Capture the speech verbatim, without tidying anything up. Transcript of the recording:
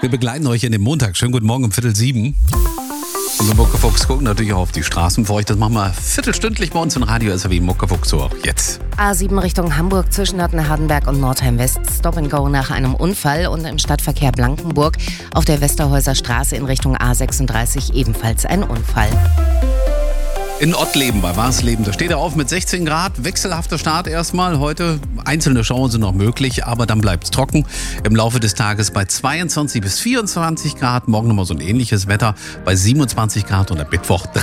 Wir begleiten euch in den Montag. Schönen guten Morgen um Viertel sieben. Und wir Muckefuchs gucken natürlich auch auf die Straßen für euch. Das machen wir viertelstündlich bei uns im Radio S R W Muckefuchs, so auch jetzt. A sieben Richtung Hamburg zwischen Nottenhardenberg und Nordheim West. Stop and Go nach einem Unfall und im Stadtverkehr Blankenburg auf der Westerhäuser Straße in Richtung A sechsunddreißig ebenfalls ein Unfall. In Ottleben bei Warsleben, da steht er auf mit sechzehn Grad, wechselhafter Start erstmal. Heute einzelne Schauer sind noch möglich, aber dann bleibt es trocken. Im Laufe des Tages bei zweiundzwanzig bis vierundzwanzig Grad, morgen nochmal so ein ähnliches Wetter bei siebenundzwanzig Grad und am Mittwoch